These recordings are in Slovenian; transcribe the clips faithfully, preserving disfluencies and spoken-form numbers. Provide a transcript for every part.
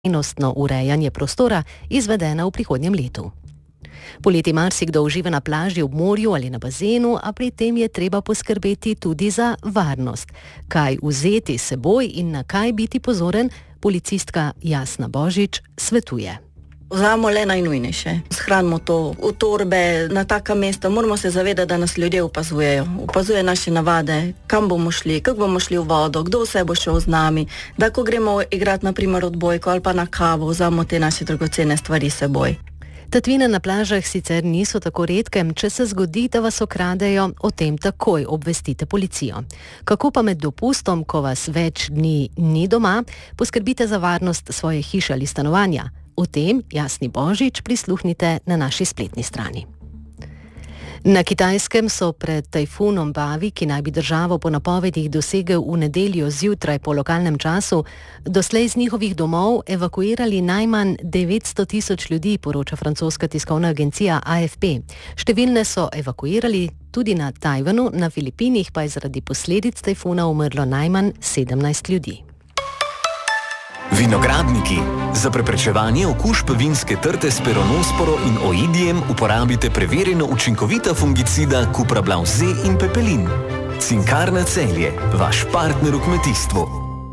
trajnostno urejanje prostora izvedena v prihodnjem letu. Poleti marsikdo uživa na plaži, ob morju ali na bazenu, a pri tem je treba poskrbeti tudi za varnost. Kaj vzeti s seboj in na kaj biti pozoren, policistka Jasna Božič svetuje. Vzamemo le najnujnejše. Shranimo to v torbe, na taka mesta. Moramo se zavedati, da nas ljudje opazujejo. Opazujejo naše navade, kam bomo šli, kako bomo šli v vodo, kdo vse bo šel z nami. Da ko gremo igrati na primer odbojko ali pa na kavo, vzamemo te naše dragocene stvari s seboj. Tatvine na plažah sicer niso tako redke, če se zgodi, da vas okradejo, o tem takoj obvestite policijo. Kako pa med dopustom, ko vas več dni ni doma, poskrbite za varnost svoje hiše ali stanovanja? O tem Jasni Božič prisluhnite na naši spletni strani. Na Kitajskem so pred tajfunom Bavi, ki naj bi državo po napovedih dosegel v nedeljo zjutraj po lokalnem času, doslej z njihovih domov evakuirali najmanj devetsto tisoč ljudi, poroča francoska tiskovna agencija A F P. Številne so evakuirali tudi na Tajvanu, na Filipinih pa je zaradi posledic tajfuna umrlo najmanj sedemnajst ljudi. Vinogradniki. Za preprečevanje okužb vinske trte s peronosporo in oidijem uporabite preverjeno učinkovita fungicida Cuprablav Z in Pepelin. Cinkarna Celje, vaš partner v kmetijstvu.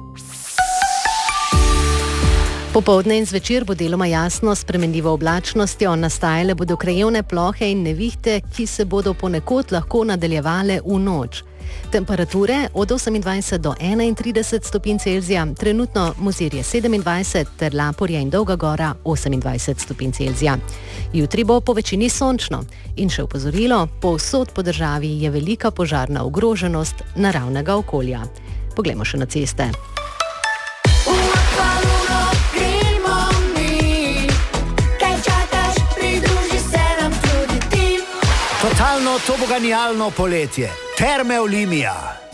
Popoldne in zvečer bo deloma jasno s spremenljivo oblačnostjo, nastajale bodo krajevne plohe in nevihte, ki se bodo ponekod lahko nadaljevale v noč. Temperature od osemindvajset do enaintrideset stopinj Celzija, trenutno Mozirje sedemindvajset ter Laporja in Dolga Gora osemindvajset stopinj Celzija. Jutri bo po večini sončno in še opozorilo, povsod po državi je velika požarna ogroženost naravnega okolja. Poglejmo še na ceste. Totalno toboganijalno poletje. Terme Olimia.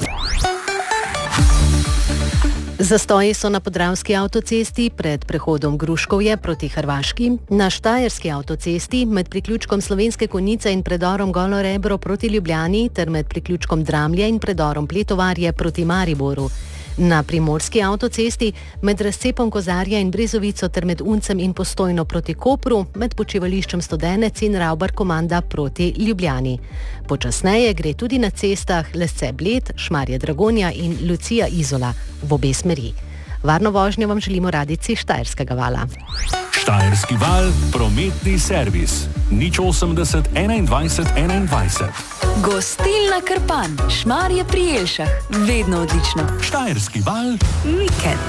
Zastoji so na podravski avtocesti pred prehodom Gruškovje proti Hrvaški, na štajerski avtocesti med priključkom Slovenske Konjice in predorom Golo Rebro proti Ljubljani ter med priključkom Dramlje in predorom Pletovarje proti Mariboru. Na primorski avtocesti med razcepom Kozarja in Brezovico ter med Uncem in Postojno proti Kopru, med počivališčem Studenec in Ravbar Komanda proti Ljubljani. Počasneje gre tudi na cestah Lesce Bled, Šmarje Dragonja in Lucija Izola v obe smeri. Varno vožnjo vam želimo radijci Štajerskega vala. Štajerski val, prometni servis. nič osemdeset enaindvajset enaindvajset. Gostilna Krpan, Šmarje pri Jelšah, vedno odlično. Štajerski val, vikend.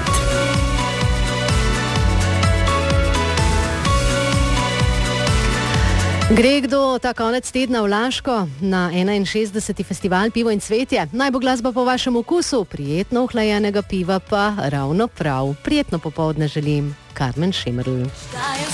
Gre kdo ta konec tedna v Laško na enainšestdeseti festival Pivo in cvetje? Naj bo glasba po vašem okusu, prijetno ohlajenega piva pa ravno prav. Prijetno popoldne želim, Karmen Šemerl.